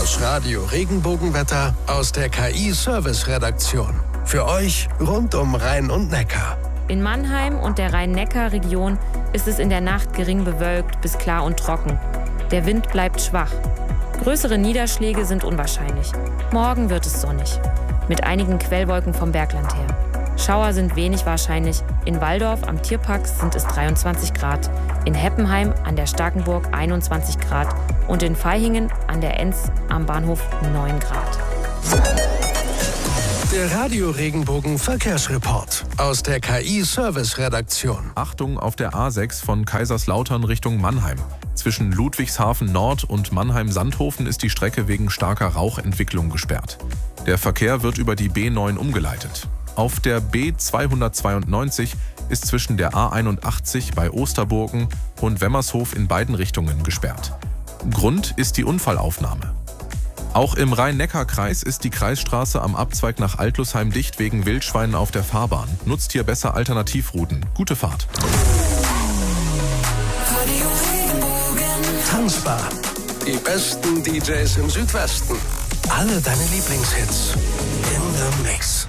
Das Radio Regenbogenwetter aus der KI-Service-Redaktion. Für euch rund um Rhein und Neckar. In Mannheim und der Rhein-Neckar-Region ist es in der Nacht gering bewölkt bis klar und trocken. Der Wind bleibt schwach. Größere Niederschläge sind unwahrscheinlich. Morgen wird es sonnig, mit einigen Quellwolken vom Bergland her. Schauer sind wenig wahrscheinlich. In Walldorf am Tierpark sind es 23 Grad, in Heppenheim an der Starkenburg 21 Grad und in Vaihingen an der Enz am Bahnhof 9 Grad. Der Radio Regenbogen Verkehrsreport aus der KI-Service-Redaktion. Achtung auf der A6 von Kaiserslautern Richtung Mannheim. Zwischen Ludwigshafen Nord und Mannheim-Sandhofen ist die Strecke wegen starker Rauchentwicklung gesperrt. Der Verkehr wird über die B9 umgeleitet. Auf der B292 ist zwischen der A81 bei Osterburgen und Wemmershof in beiden Richtungen gesperrt. Grund ist die Unfallaufnahme. Auch im Rhein-Neckar-Kreis ist die Kreisstraße am Abzweig nach Altlusheim dicht wegen Wildschweinen auf der Fahrbahn. Nutzt hier besser Alternativrouten. Gute Fahrt. Tanzbar. Die besten DJs im Südwesten. Alle deine Lieblingshits in the Mix.